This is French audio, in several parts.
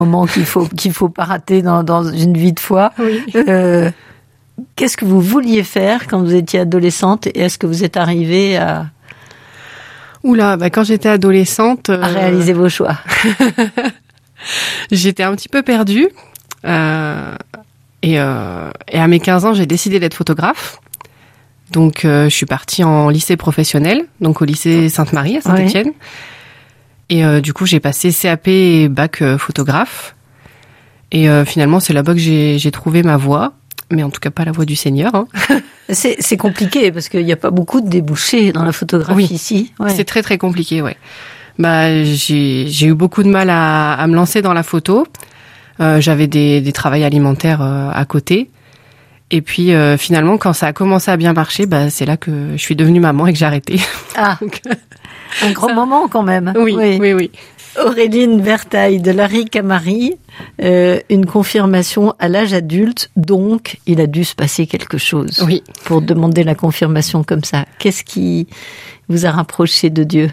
moment qu'il faut pas rater dans une vie de foi. Oui. Qu'est-ce que vous vouliez faire quand vous étiez adolescente et est-ce que vous êtes arrivée à Quand j'étais adolescente... à réaliser vos choix? J'étais un petit peu perdue. Et à mes 15 ans, j'ai décidé d'être photographe. Donc, je suis partie en lycée professionnel, donc au lycée Sainte-Marie à Saint-Étienne. Ouais. Et du coup, j'ai passé CAP et bac photographe. Et finalement, c'est là-bas que j'ai trouvé ma voie. Mais en tout cas, pas la voie du Seigneur. Hein. C'est compliqué parce qu'il n'y a pas beaucoup de débouchés dans la photographie ici. Ouais. C'est très, très compliqué, ouais. J'ai eu beaucoup de mal à me lancer dans la photo. J'avais des travails alimentaires à côté. Et puis, finalement, quand ça a commencé à bien marcher, c'est là que je suis devenue maman et que j'ai arrêté. Ah, donc, un grand moment quand même. Oui. Auréline Bertaille de Larry Camari, une confirmation à l'âge adulte, donc il a dû se passer quelque chose pour demander la confirmation comme ça. Qu'est-ce qui vous a rapproché de Dieu?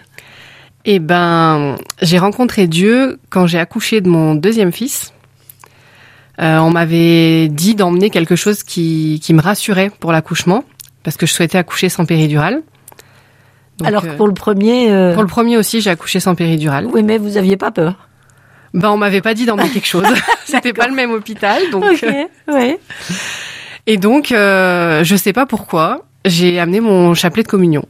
J'ai rencontré Dieu quand j'ai accouché de mon deuxième fils. On m'avait dit d'emmener quelque chose qui me rassurait pour l'accouchement, parce que je souhaitais accoucher sans péridurale. Donc, alors que pour le premier... Pour le premier aussi, j'ai accouché sans péridurale. Oui, mais vous aviez pas peur? On m'avait pas dit d'emmener quelque chose. C'était pas le même hôpital, donc... Ouais. Et donc, je sais pas pourquoi, j'ai amené mon chapelet de communion.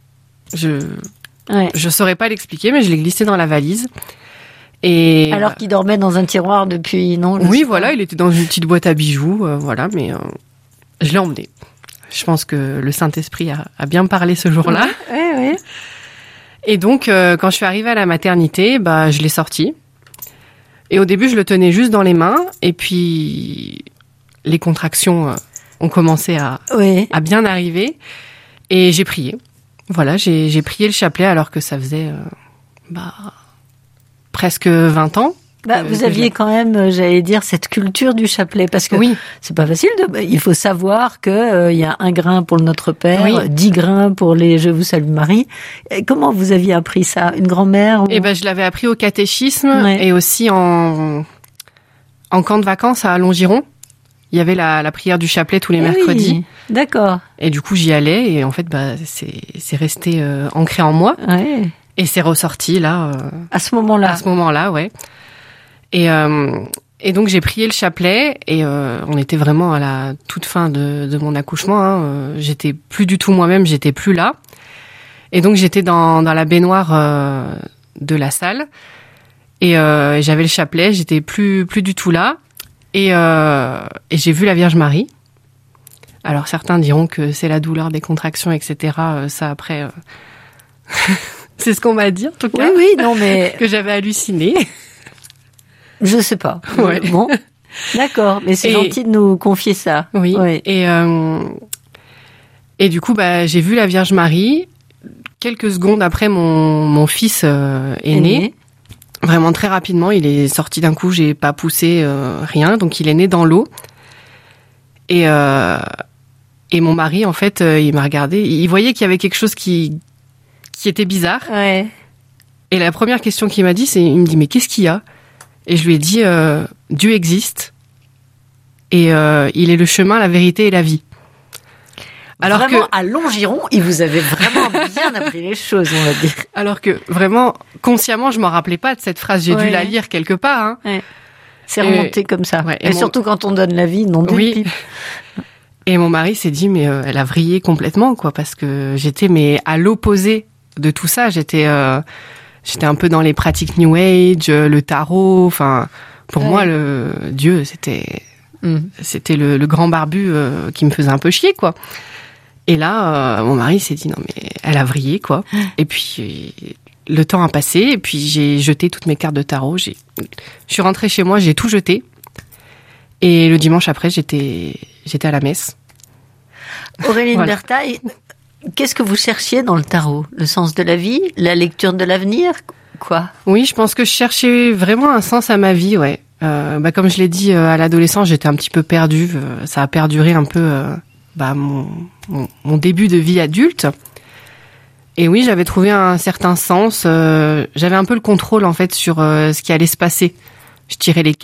Je saurais pas l'expliquer, mais je l'ai glissé dans la valise. Et alors qu'il dormait dans un tiroir depuis, non? Oui, voilà, il était dans une petite boîte à bijoux, mais je l'ai emmené. Je pense que le Saint-Esprit a bien parlé ce jour-là. Oui. Et donc, quand je suis arrivée à la maternité, je l'ai sorti. Et au début, je le tenais juste dans les mains. Et puis, les contractions ont commencé à bien arriver. Et j'ai prié. Voilà, j'ai prié le chapelet alors que ça faisait presque 20 ans. Vous aviez quand même, j'allais dire, cette culture du chapelet, parce que c'est pas facile. Il faut savoir que il y a 1 grain pour le Notre Père, 10 grains pour les Je vous salue Marie. Et comment vous aviez appris ça? Une grand-mère? Je l'avais appris au catéchisme et aussi en camp de vacances à Longiron. Il y avait la prière du chapelet tous les mercredis. Oui, d'accord. Et du coup, j'y allais et en fait, c'est resté ancré en moi. Ouais. Et c'est ressorti là. À ce moment-là. À ce moment-là, ouais. Et donc j'ai prié le chapelet et on était vraiment à la toute fin de mon accouchement. J'étais plus du tout moi-même, j'étais plus là. Et donc j'étais dans la baignoire de la salle et j'avais le chapelet, j'étais plus du tout là et j'ai vu la Vierge Marie. Alors certains diront que c'est la douleur des contractions, etc. Ça après, c'est ce qu'on m'a dit en tout cas. Oui, non mais que j'avais halluciné. Je sais pas. Ouais. Bon, d'accord, mais c'est gentil de nous confier ça. Oui. Et du coup, j'ai vu la Vierge Marie. Quelques secondes après, mon fils est né. Vraiment très rapidement, il est sorti d'un coup. J'ai pas poussé rien, donc il est né dans l'eau. Et mon mari, en fait, il m'a regardé. Il voyait qu'il y avait quelque chose qui était bizarre. Ouais. Et la première question qu'il m'a dit, il me dit mais qu'est-ce qu'il y a? Et je lui ai dit, Dieu existe et il est le chemin, la vérité et la vie. Alors vraiment, à Longiron, il vous avait vraiment bien appris les choses, on va dire. Alors que vraiment, consciemment, je m'en rappelais pas de cette phrase. J'ai dû la lire quelque part. Hein. Ouais. C'est remonté comme ça. Ouais, et surtout quand on donne la vie, non. Oui. Et mon mari s'est dit, mais elle a vrillé complètement, quoi, parce que j'étais à l'opposé de tout ça. J'étais un peu dans les pratiques New Age, le tarot. Enfin, pour moi, le Dieu, c'était le grand barbu qui me faisait un peu chier, quoi. Et là, mon mari s'est dit non mais elle a vrillé, quoi. Et puis le temps a passé et puis j'ai jeté toutes mes cartes de tarot. Je suis rentrée chez moi, j'ai tout jeté. Et le dimanche après, j'étais à la messe. Auréline Bertaille, qu'est-ce que vous cherchiez dans le tarot? Le sens de la vie? La lecture de l'avenir? Quoi? Oui, je pense que je cherchais vraiment un sens à ma vie, ouais. Comme je l'ai dit, à l'adolescence, j'étais un petit peu perdue. Ça a perduré un peu mon début de vie adulte. Et oui, j'avais trouvé un certain sens. J'avais un peu le contrôle, en fait, sur ce qui allait se passer. je tirais les